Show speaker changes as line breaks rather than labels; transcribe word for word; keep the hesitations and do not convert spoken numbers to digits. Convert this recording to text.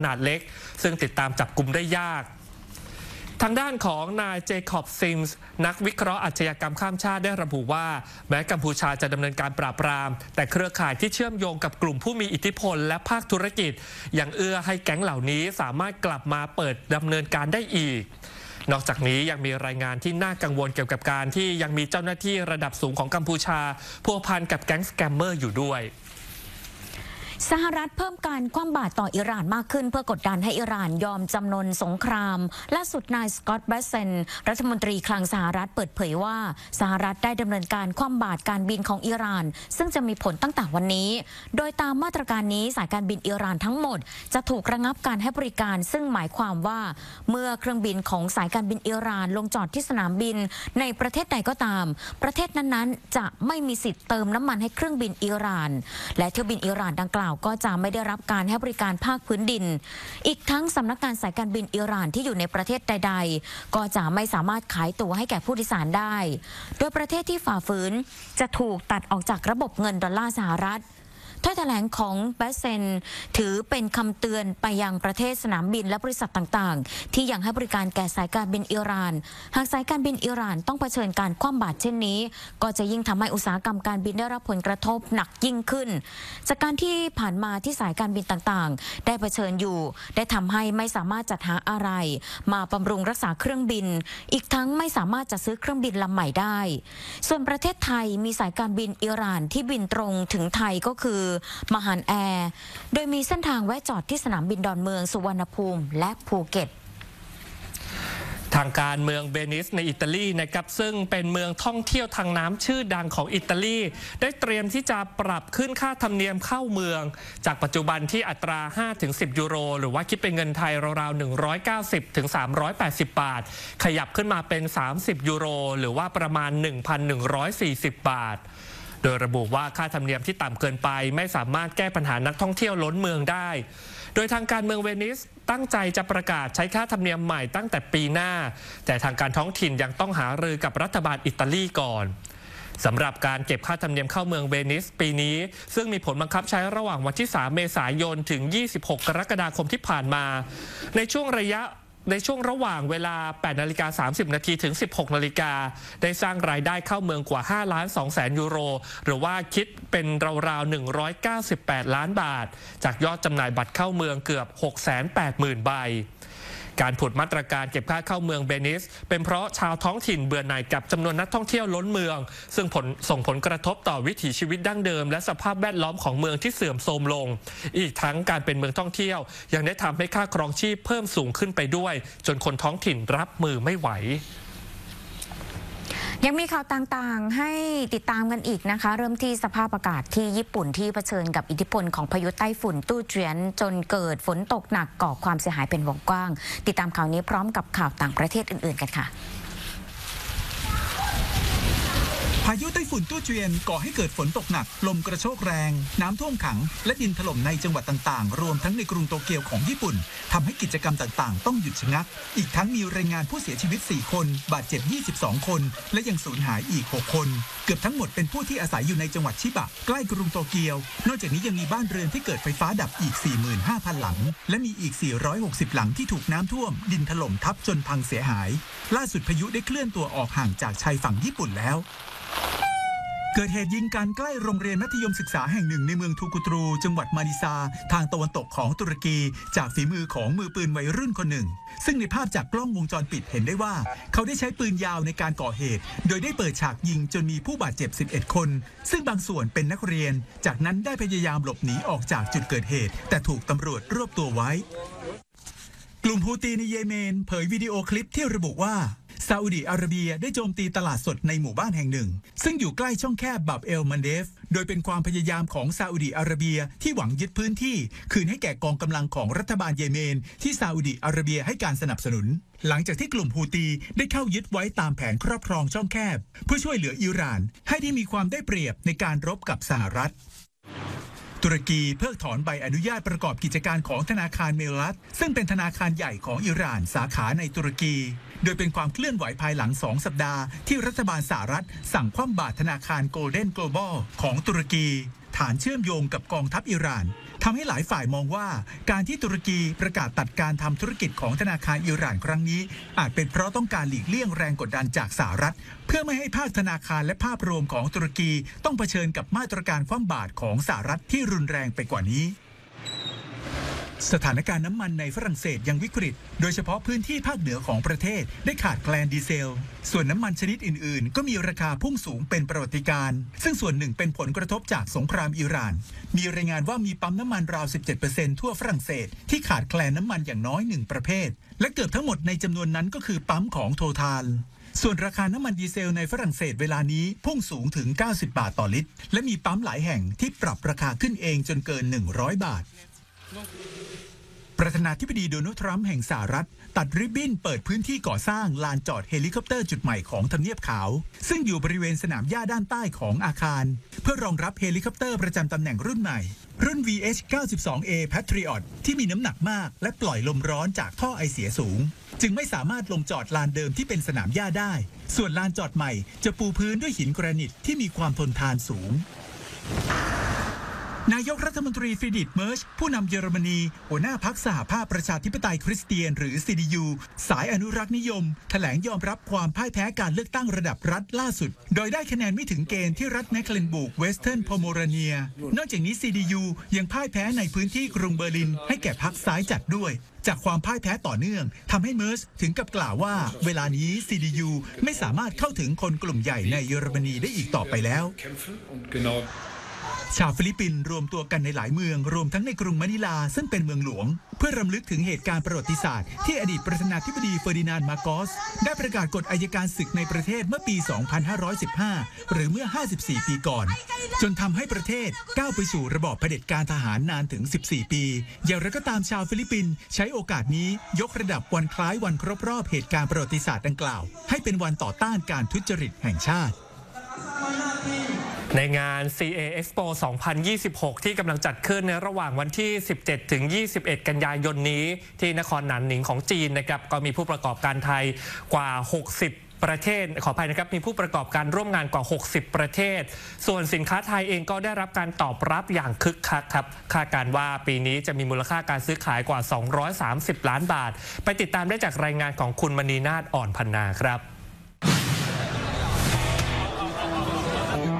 ขนาดเล็กซึ่งติดตามจับกลุ่มได้ยากทางด้านของนายเจคอบซิมส์นักวิเคราะห์อาชญากรรมข้ามชาติได้ระบุว่าแม้กัมพูชาจะดำเนินการปราบปรามแต่เครือข่ายที่เชื่อมโยงกับกลุ่มผู้มีอิทธิพลและภาคธุรกิจยังเอื้อให้แก๊งเหล่านี้สามารถกลับมาเปิดดำเนินการได้อีกนอกจากนี้ยังมีรายงานที่น่ากังวลเกี่ยวกับการที่ยังมีเจ้าหน้าที่ระดับสูงของกัมพูชาพัวพันกับแก๊งสแกมเมอร์อยู่ด้วย
สหรัฐเพิ่มการคว่ำบาตรต่ออิหร่านมากขึ้นเพื่อกดดันให้อิหร่านยอมจำนนสงครามล่าสุดนายสกอตต์ เบสเซนรัฐมนตรีคลังสหรัฐเปิดเผยว่าสหรัฐได้ดำเนินการคว่ำบาตรการบินของอิหร่านซึ่งจะมีผลตั้งแต่วันนี้โดยตามมาตรการนี้สายการบินอิหร่านทั้งหมดจะถูกระงับการให้บริการซึ่งหมายความว่าเมื่อเครื่องบินของสายการบินอิหร่านลงจอดที่สนามบินในประเทศใดก็ตามประเทศนั้นๆจะไม่มีสิทธิ์เติมน้ำมันให้เครื่องบินอิหร่านและเที่ยวบินอิหร่านดังกล่าวก็จะไม่ได้รับการให้บริการภาคพื้นดินอีกทั้งสำนักงานสายการบินอิหร่านที่อยู่ในประเทศใดๆก็จะไม่สามารถขายตั๋วให้แก่ผู้โดยสารได้โดยประเทศที่ฝ่าฝืนจะถูกตัดออกจากระบบเงินดอลลาร์สหรัฐถ้อยแถลงของเบสเซนถือเป็นคำเตือนไปยังประเทศสนามบินและบริษัทต่างๆที่ยังให้บริการแก่สายการบินอิหร่านหากสายการบินอิหร่านต้องเผชิญการคว่ำบาตรเช่นนี้ก็จะยิ่งทำให้อุตสาหกรรมการบินได้รับผลกระทบหนักยิ่งขึ้นจากการที่ผ่านมาที่สายการบินต่างๆได้เผชิญอยู่ได้ทำให้ไม่สามารถจัดหาอะไรมาบำรุงรักษาเครื่องบินอีกทั้งไม่สามารถจัดซื้อเครื่องบินลำใหม่ได้ส่วนประเทศไทยมีสายการบินอิหร่านที่บินตรงถึงไทยก็คือมหานแอร์โดยมีเส้นทางแวะจอดที่สนามบินดอนเมืองสุวรรณภูมิและภูเก็ต
ทางการเมืองเวนิสในอิตาลีนะครับซึ่งเป็นเมืองท่องเที่ยวทางน้ำชื่อดังของอิตาลีได้เตรียมที่จะปรับขึ้นค่าธรรมเนียมเข้าเมืองจากปัจจุบันที่อัตรา ห้าถึงสิบ ยูโรหรือว่าคิดเป็นเงินไทยราวๆ หนึ่งร้อยเก้าสิบถึงสามร้อยแปดสิบ บาทขยับขึ้นมาเป็น สามสิบ ยูโรหรือว่าประมาณ หนึ่งพันหนึ่งร้อยสี่สิบ บาทโดยระบุว่าค่าธรรมเนียมที่ต่ำเกินไปไม่สามารถแก้ปัญหานักท่องเที่ยวล้นเมืองได้โดยทางการเมืองเวนิสตั้งใจจะประกาศใช้ค่าธรรมเนียมใหม่ตั้งแต่ปีหน้าแต่ทางการท้องถิ่นยังต้องหารือกับรัฐบาลอิตาลีก่อนสำหรับการเก็บค่าธรรมเนียมเข้าเมืองเวนิสปีนี้ซึ่งมีผลบังคับใช้ระหว่างวันที่สามเมษายนถึงยี่สิบหกกรกฎาคมที่ผ่านมาในช่วงระยะในช่วงระหว่างเวลา แปดนาฬิกาสามสิบนาทีถึง สิบหกนาฬิกาได้สร้างรายได้เข้าเมืองกว่า ห้าล้านสองแสน ยูโรหรือว่าคิดเป็นราวๆ หนึ่งร้อยเก้าสิบแปด ล้านบาทจากยอดจำหน่ายบัตรเข้าเมืองเกือบ หกแสนแปดหมื่น ใบการผุดมาตรการเก็บค่าเข้าเมืองเวนิสเป็นเพราะชาวท้องถิ่นเบื่อหน่ายกับจำนวนนักท่องเที่ยวล้นเมืองซึ่งผลส่งผลกระทบต่อวิถีชีวิตดั้งเดิมและสภาพแวดล้อมของเมืองที่เสื่อมโทรมลงอีกทั้งการเป็นเมืองท่องเที่ยวยังได้ทำให้ค่าครองชีพเพิ่มสูงขึ้นไปด้วยจนคนท้องถิ่นรับมือไม่ไหว
ยังมีข่าวต่างๆให้ติดตามกันอีกนะคะเริ่มที่สภาพอากาศที่ญี่ปุ่นที่เผชิญกับอิทธิพลของพายุไต้ฝุ่นตู้เจียนจนเกิดฝนตกหนักก่อความเสียหายเป็นวงกว้างติดตามข่าวนี้พร้อมกับข่าวต่างประเทศอื่นๆกันค่ะ
พายุไต้ฝุ่นตู้เจียนก่อให้เกิดฝนตกหนักลมกระโชกแรงน้ำท่วมขังและดินถล่มในจังหวัดต่างๆรวมทั้งในกรุงโตเกียวของญี่ปุ่นทำให้กิจกรรมต่างๆต้องหยุดชะงักอีกทั้งมีรายงานผู้เสียชีวิตสี่คนบาดเจ็บยี่สิบสองคนและยังสูญหายอีกหกคนเกือบทั้งหมดเป็นผู้ที่อาศัยอยู่ในจังหวัดชิบะใกล้กรุงโตเกียวนอกจากนี้ยังมีบ้านเรือนที่เกิดไฟฟ้าดับอีก สี่หมื่นห้าพัน หลังและมีอีกสี่ร้อยหกสิบหลังที่ถูกน้ำท่วมดินถล่มทับจนพังเสียหายล่าสุดพายุได้เคลื่อนตัวออกห่างจากชายฝั่งญี่ปุ่นแล้วเกิดเหตุยิงกันใกล้โรงเรียนมัธยมศึกษาแห่งหนึ่งในเมืองทูกุตรูจังหวัดมานิซาทางตะวันตกของตุรกีจากฝีมือของมือปืนวัยรุ่นคนหนึ่งซึ่งในภาพจากกล้องวงจรปิดเห็นได้ว่าเขาได้ใช้ปืนยาวในการก่อเหตุโดยได้เปิดฉากยิงจนมีผู้บาดเจ็บสิบเอ็ดคนซึ่งบางส่วนเป็นนักเรียนจากนั้นได้พยายามหลบหนีออกจากจุดเกิดเหตุแต่ถูกตำรวจรวบตัวไว้กลุ่มฮูตีในเยเมนเผยวิดีโอคลิปที่ระบุว่าซาอุดิอาระเบียได้โจมตีตลาดสดในหมู่บ้านแห่งหนึ่งซึ่งอยู่ใกล้ช่องแคบบับเอลมันเดฟโดยเป็นความพยายามของซาอุดิอาระเบียที่หวังยึดพื้นที่คืนให้แก่กองกำลังของรัฐบาลเยเมนที่ซาอุดิอาระเบียให้การสนับสนุนหลังจากที่กลุ่มฮูตีได้เข้ายึดไว้ตามแผนครอบครองช่องแคบเพื่อช่วยเหลืออิหร่านให้ได้มีความได้เปรียบในการรบกับสหรัฐตุรกีเพิกถอนใบอนุญาตประกอบกิจการของธนาคารเมลัตซึ่งเป็นธนาคารใหญ่ของอิหร่านสาขาในตุรกีโดยเป็นความเคลื่อนไหวภายหลังสองสัปดาห์ที่รัฐบาลสหรัฐสั่งคว่ำบาตรธนาคารโกลเด้นโกลบอลของตุรกีทฐานเชื่อมโยงกับกองทัพอิหร่านทำให้หลายฝ่ายมองว่าการที่ตุรกีประกาศตัดการทำธุรกิจของธนาคารอิหร่านครั้งนี้อาจเป็นเพราะต้องการหลีกเลี่ยงแรงกดดันจากสหรัฐเพื่อไม่ให้ภาคธนาคารและภาพรวมของตุรกีต้องเผชิญกับมาตรการคว่ำบาตรของสหรัฐที่รุนแรงไปกว่านี้สถานการณ์น้ำมันในฝรั่งเศสยังวิกฤตโดยเฉพาะพื้นที่ภาคเหนือของประเทศได้ขาดแคลนดีเซลส่วนน้ำมันชนิดอื่นๆก็มีราคาพุ่งสูงเป็นประวัติการณ์ซึ่งส่วนหนึ่งเป็นผลกระทบจากสงครามอิหร่านมีรายงานว่ามีปั๊มน้ำมันราว สิบเจ็ดเปอร์เซ็นต์ ทั่วฝรั่งเศสที่ขาดแคลนน้ำมันอย่างน้อยหนึ่งประเภทและเกือบทั้งหมดในจำนวนนั้นก็คือปั๊มของโททาลส่วนราคาน้ำมันดีเซลในฝรั่งเศสเวลานี้พุ่งสูงถึงเก้าสิบบาทต่อลิตรและมีปั๊มหลายแห่งที่ปรับราคาขึ้นเองจนเกินหนึ่งร้อยบาทประธานาธิบดีโดนัลด์ทรัมป์แห่งสหรัฐตัดริบบิ้นเปิดพื้นที่ก่อสร้างลานจอดเฮลิคอปเตอร์จุดใหม่ของทำเนียบขาวซึ่งอยู่บริเวณสนามหญ้าด้านใต้ของอาคารเพื่อรองรับเฮลิคอปเตอร์ประจำตำแหน่งรุ่นใหม่รุ่น วี เอช เก้าสิบสองเอ Patriot ที่มีน้ำหนักมากและปล่อยลมร้อนจากท่อไอเสียสูงจึงไม่สามารถลงจอดลานเดิมที่เป็นสนามหญ้าได้ส่วนลานจอดใหม่จะปูพื้นด้วยหินแกรนิตที่มีความทนทานสูงนายกรัฐมนตรีฟรีดิตเมิร์ชผู้นำเยอรมนีหัวหน้าพรรคสหภาพประชาธิปไตยคริสเตียนหรือ ซี ดี ยู สายอนุรักษ์นิยมแถลงยอมรับความพ่ายแพ้การเลือกตั้งระดับรัฐล่าสุดโดยได้คะแนนไม่ถึงเกณฑ์ที่รัฐแมคเคลนบูร์กเวสเทิร์นโพโมราเนียนอกจากนี้ ซี ดี ยู ยังพ่ายแพ้ในพื้นที่กรุงเบอร์ลินให้แก่พรรคซ้ายจัดด้วยจากความพ่ายแพ้ต่อเนื่องทำให้เมิร์ชถึงกับกล่าวว่าเวลานี้ ซี ดี ยู ไม่สามารถเข้าถึงคนกลุ่มใหญ่ในเยอรมนีได้อีกต่อไปแล้วชาวฟิลิปปินส์รวมตัวกันในหลายเมืองรวมทั้งในกรุงมะนิลาซึ่งเป็นเมืองหลวงเพื่อรำลึกถึงเหตุการณ์ประวัติศาสตร์ที่อดีตประธานาธิบดีเฟอร์ดินานด์มาโกสได้ประกาศกฎอัยการศึกในประเทศเมื่อปี สองพันห้าร้อยสิบห้า หรือเมื่อ ห้าสิบสี่ ปีก่อนจนทำให้ประเทศก้าวไปสู่ระบอบเผด็จการทหารนานถึง สิบสี่ ปีอย่างไรก็ตามชาวฟิลิปปินส์ใช้โอกาสนี้ยกระดับวันคล้ายวันครบรอบเหตุการณ์ประวัติศาสตร์ดังกล่าวให้เป็นวันต่อต้านการทุจริตแห่งชาติ
ในงาน ซี เอ Expo สองพันยี่สิบหก ที่กำลังจัดขึ้นในระหว่างวันที่ สิบเจ็ดถึงยี่สิบเอ็ด กันยายนนี้ที่นครหนานหนิงของจีนนะครับก็มีผู้ประกอบการไทยกว่า หกสิบ ประเทศขออภัยนะครับมีผู้ประกอบการร่วมงานกว่า หกสิบ ประเทศส่วนสินค้าไทยเองก็ได้รับการตอบรับอย่างคึกคักครับคาดการณ์ว่าปีนี้จะมีมูลค่าการซื้อขายกว่า สองร้อยสามสิบ ล้านบาทไปติดตามได้จากรายงานของคุณมณีนาฏอ่อนพันนาครับ